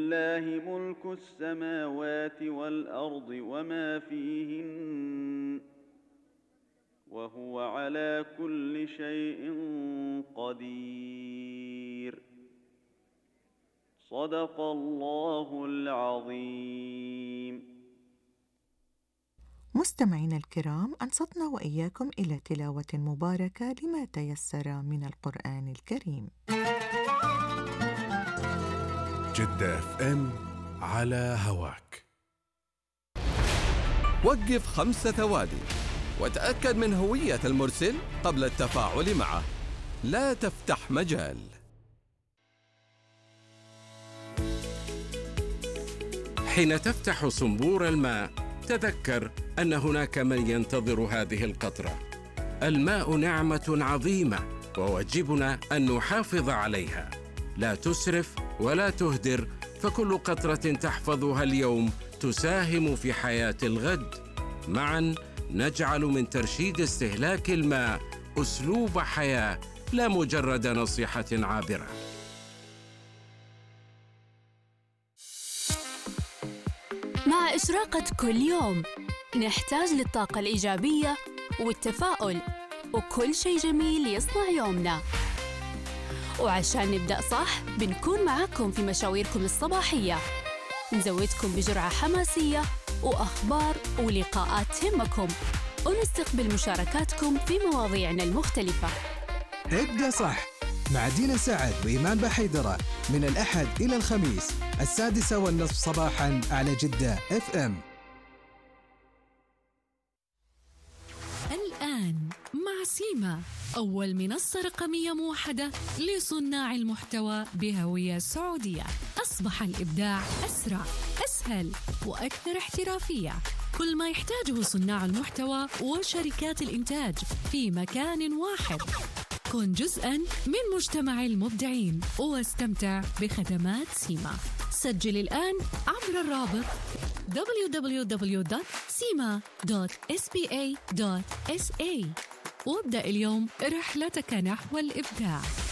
ولله ملك السماوات والأرض وما فيهن وهو على كل شيء قدير. صدق الله العظيم. مستمعينا الكرام، أنصتنا وإياكم إلى تلاوة مباركة لما تيسر من القرآن الكريم. جدة FM على هواك. وقف 5 ثواني وتأكد من هوية المرسل قبل التفاعل معه. لا تفتح مجال. حين تفتح صنبور الماء تذكر أن هناك من ينتظر هذه القطرة. الماء نعمة عظيمة وواجبنا أن نحافظ عليها. لا تسرف ولا تهدر، فكل قطرة تحفظها اليوم تساهم في حياة الغد. معا نجعل من ترشيد استهلاك الماء أسلوب حياة لا مجرد نصيحة عابرة. مع إشراقة كل يوم نحتاج للطاقة الإيجابية والتفاؤل وكل شيء جميل يصنع يومنا. وعشان نبدأ صح بنكون معاكم في مشاويركم الصباحية، نزودكم بجرعة حماسية وأخبار ولقاءات تهمكم، ونستقبل مشاركاتكم في مواضيعنا المختلفة. ابدأ صح مع دينا سعد وإيمان بحيدرة من الأحد إلى الخميس 6:30 صباحاً على جدة FM. الآن مع سيما، أول منصة رقمية موحدة لصناع المحتوى بهوية سعودية. أصبح الإبداع أسرع، أسهل وأكثر احترافية. كل ما يحتاجه صناع المحتوى وشركات الإنتاج في مكان واحد. كن جزءاً من مجتمع المبدعين واستمتع بخدمات سيما. سجل الآن عبر الرابط www.sima.spa.sa وابدأ اليوم رحلتك نحو الإبداع.